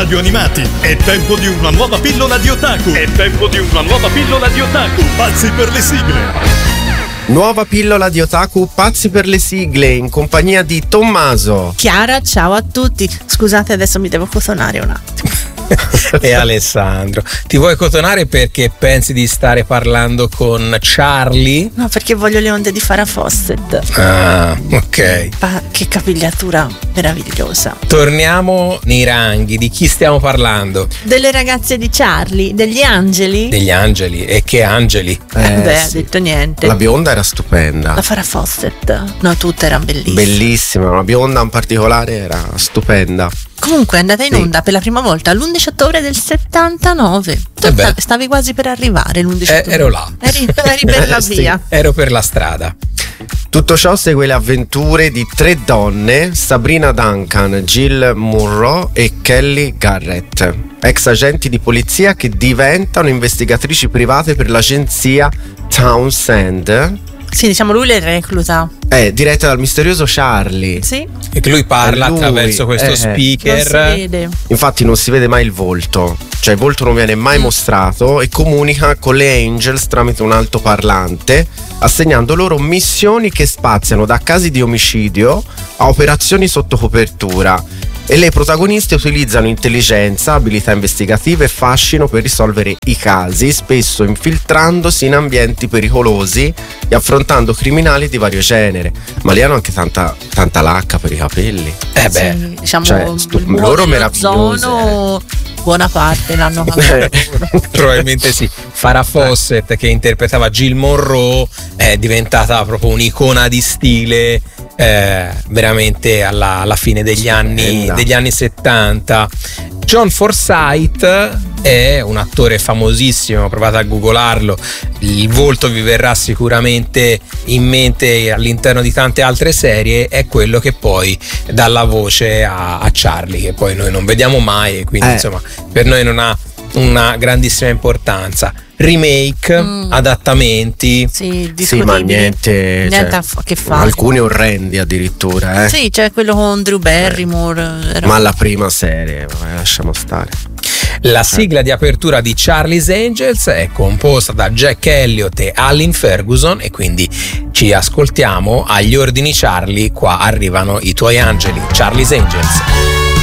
radio animati. È tempo di una nuova pillola di otaku. Pazzi per le sigle. Nuova pillola di otaku, pazzi per le sigle, in compagnia di Tommaso. Chiara, ciao a tutti. Scusate, adesso mi devo cotonare un attimo. E Alessandro, ti vuoi cotonare perché pensi di stare parlando con Charlie? No, perché voglio le onde di Farrah Fawcett. Ah, ok. Ma che capigliatura meravigliosa. Torniamo nei ranghi, di chi stiamo parlando? Delle ragazze di Charlie, degli angeli. Degli angeli, e che angeli? Ha detto niente. La bionda era stupenda. La Farrah Fawcett. No, tutte erano bellissime. Bellissima, la bionda in particolare era stupenda. Comunque è andata in onda per la prima volta l'11 ottobre del 79. Stavi quasi per arrivare l'11 ottobre. Ero là. Eri per la via. Ero per la strada. Tutto ciò segue le avventure di 3 donne, Sabrina Duncan, Jill Munro e Kelly Garrett, ex agenti di polizia che diventano investigatrici private per l'agenzia Townsend. Sì, diciamo lui le recluta. Diretta dal misterioso Charlie. Sì. E che lui parla attraverso questo speaker. Non si vede. Infatti non si vede mai il volto, cioè il volto non viene mai mostrato, e comunica con le Angels tramite un altoparlante, assegnando loro missioni che spaziano da casi di omicidio a operazioni sotto copertura. E le protagoniste utilizzano intelligenza, abilità investigative e fascino per risolvere i casi, spesso infiltrandosi in ambienti pericolosi e affrontando criminali di vario genere. Ma lì hanno anche tanta lacca per i capelli. Sì, diciamo, cioè, loro meravigliose. Buona parte l'hanno cambiato. Probabilmente sì. Farrah Fawcett, che interpretava Jill Munro, è diventata proprio un'icona di stile veramente alla fine degli anni 70. John Forsythe è un attore famosissimo, provate a googolarlo, il volto vi verrà sicuramente in mente all'interno di tante altre serie. È quello che poi dà la voce a Charlie, che poi noi non vediamo mai, e quindi insomma per noi non ha una grandissima importanza. Remake, adattamenti, sì, ma niente che fa. Alcuni orrendi addirittura. Sì, c'è quello con Drew Barrymore. Ma la prima serie, lasciamo stare. La sigla di apertura di Charlie's Angels è composta da Jack Elliott e Alan Ferguson, e quindi ci ascoltiamo agli ordini Charlie. Qua arrivano i tuoi angeli, Charlie's Angels.